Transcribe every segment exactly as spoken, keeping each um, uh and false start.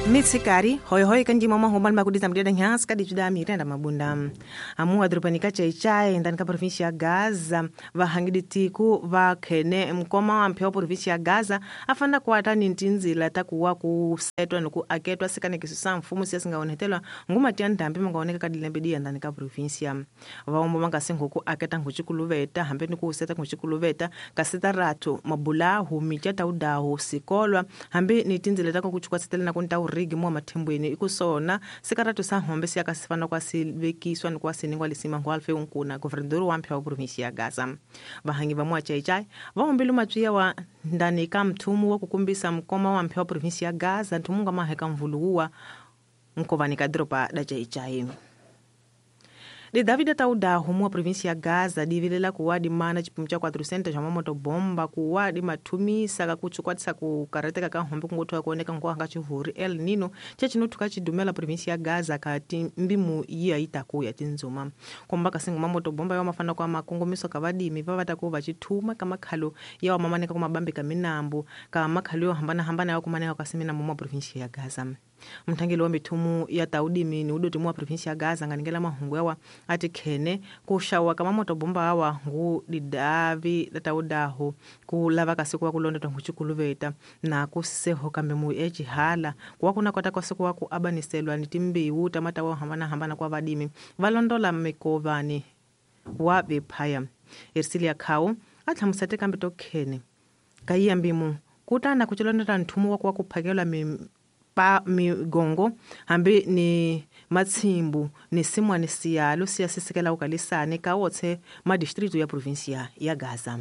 Mitsikari hoi hoi kanji mama homal makudiza mdeda nyas kadi juda mirenda mabunda amu adrupanika chai chai ndani ka provinsi ya Gaza vahangidi tiku vakene mkoma wa mpeo provinsi ya Gaza afanda kuata nintinzila takuwa kusetwa nuku aketwa sikane kisusa mfumu siya singaonetelwa nguma tia ndambi mangaoneka kadilembedi ya ndani ka provinsi ya vaombo manga sengoku aketa nguchikuluveta hambe nuku useta nguchikuluveta kaseta ratu mabula humichata udahu sikolwa hambe nitinzila tako kuchukwa setele na kunta rigi mwa matembweni ikusona sikaratu sa hombe siya kasifana kwa silvekiswa ni kwa siningwa lisima ngwa alfe unkuna guvernador wa mpya wa provinsi ya Gaza vahangi va mwa chai chai vaombilu matuya wa ndani ka mtumu wa kukumbisa mkoma wa mpya wa provinsi ya Gaza ntumunga maheka mvuluwa mkovanika dropa da chai chai de David Tauda humwa provinsi ya Gaza divilela kuwadi mana chipumcha quatrocentos ja mamoto bomba kuwadi matumisa kakuchukwatisa kukarateka ka hombe kungotoa kuoneka ngwa hanga chihuri El Nino chechinu kachidumela provinsi ya Gaza kati mbimu iya itaku ya tinzuma kombaka singu mamoto bomba ya mafana kwa makungumiso kavadi mivavata kuwa chituma kama khalo ya wa mamaneka kwa mabambi kaminambu kama khalo hambana hambana ya kumaneka kwa simina mwa provinsi ya Gaza mtangelo wa mitumu ya taudimi ni udoti mwa provinsi ya Gaza nganingela mahungu yawa ati kene kushawa kama moto bomba hawa ngu didavi dataudaho kulava kasiku wa kulondeta nguchikuluveta na kuseho kambe mu echi hala kwa kuna kota kwa siku waku abaniselwa nitimbi uta mata wa hambana hambana kwa vadimi valondola mekovani wa bepaya Ersilia Khau athamusate kambe to kene kaiya mbimu kutana kuchilondeta ntumu wa kwa kuphakelwa mi pa migongo hambe ni matsimbu ni simwa ni siyalo siya sisikela ukalisane ka otse ma distrito ya provincia ya Gaza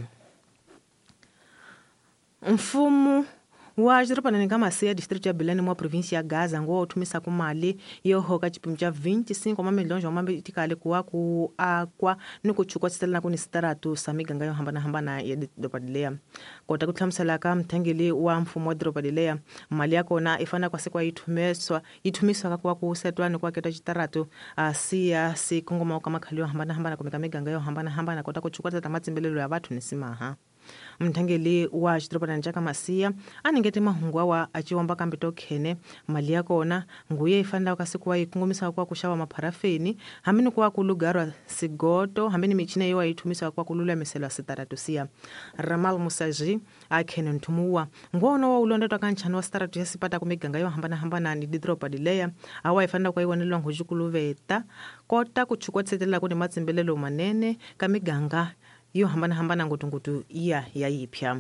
mfumu wa jirupana ni kama siya distrito ya Belene mwa provinsi ya Gaza ngo utumisa kumali yoho kachipumcha vinte e cinco mamilhões mambe tikale kuwa ku akwa nikuchukwa tsitela kuni staratu samiganga yo hambana hambana ya Dropadilea kota kuthamsala ka mthangeli wa mfumo wa Dropadilea mali yako na ifana kwa sikwa itumeswa itumiswa kwa kusetwa ni kwa keta chitaratu siya si kongoma kama khalio hambana hambana kumika miganga yo hambana hambana kota kuchukwa tsata matsimbelelo ya watu nisimaha mthangeli wa Chitropana njaka masiya aningete mahungu wa achiwamba kambito khene mali yakona nguye ifanda kasikuwa ikungumisa kwa kushawa maparafeni hamini kwa kulugarwa sigoto hamini michine yo itumisa kwa kulula mesela sitaratu siya Ramal Musaji akhene ntumuwa ngono wa ulondetwa kanchano sitaratu yasipata kumiganga yo hambana hambana ni Dropadilea awa ifanda kwa iwanelwa ngujikuluveta kota kuchukwa tsetela kuni matsimbelelo manene kamiganga yo hambana hambana ngutungutu iya ya ipya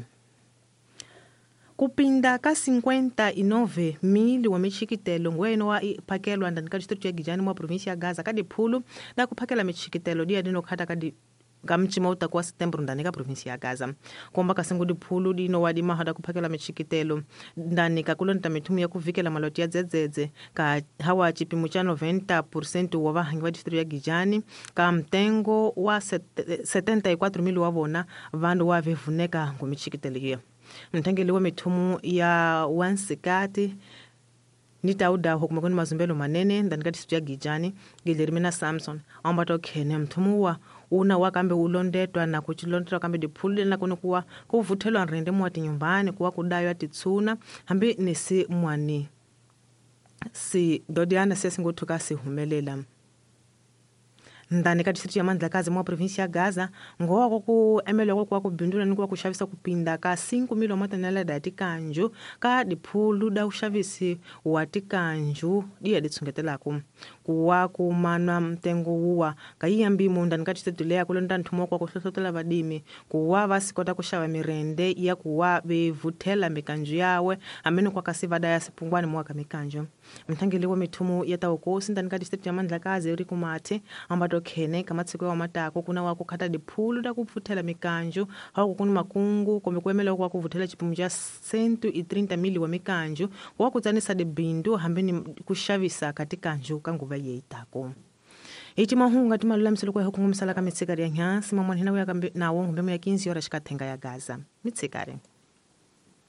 kupinda ka cinquenta e nove mil wa michikitelo ngweno wa ipakelwa ndani ka distrito ya Gijani mwa provinsi ya Gaza kadi phulu da kuphakela michikitelo dia dino khata kadi kamchima utakuwa September ndani ka provinsi ya Gaza komba kasingudi phulu dino wadi mahada kuphakela michikitelo ndani ka kulonta mitumu ya kuvikela maloti ya dzedzedze ka hawa chipimo cha noventa por cento wa vahangi wa distrito ya Gijani ka mtengo wa setenta e quatro mil wa vona vandu wa vevuneka ngomichikitelo hiyo mthangeli wa mitumu ya wansikati nitauda hukumekoni mazumbelo manene ndani ka distrito ya Gijani Gilermina Samson ambato khene mthumuwa una wakambe ulondetwa na kuchilondetwa kambe diphulile na kuno kuwa kuvuthelwa rende mwati nyumbani kuwa kudayo atitsuna hambe nisi mwani si dodiana sesi ngothuka sihumelela ndani ka distrito ya Mandlakazi mwa provinsi ya Gaza ngoko ku emeleko kwa kubindula ni kwa kushavisa kupinda ka cinco mil matanela dati kanju ka diphulu da ushavisi wati kanju dia ditsungetelako kuwa kumanwa mtengo uwa kayiyambi mu ndani ka distrito leya kulonda nthumo kwa kuhlohlotela vadimi kuwa vasikota kushava mirende ya kuwa bevuthela mikanju yawe amene kwa kasivada ya sipungwani mwaka mikanju mthangeli wa mithumu ya taukosi ndani ka distrito ya Mandlakazi uri kumate ambato khene kamatsiko wa matako kuna wa kukhata diphulu da kupfuthela mikanju hawo kuni makungu kombe kuemela kwa kuvuthela chipimo cha cento e trinta mil wa mikanju wa kutsanisa dibindu hambeni kushavisa katika nju kanguva yeitako iti mahunga timalula mselo kwa hukungu msala ka mitsikari ya nyasi mamwani hina ya kambe na wongo mbemu ya quinze horas kathenga ya Gaza mitsikari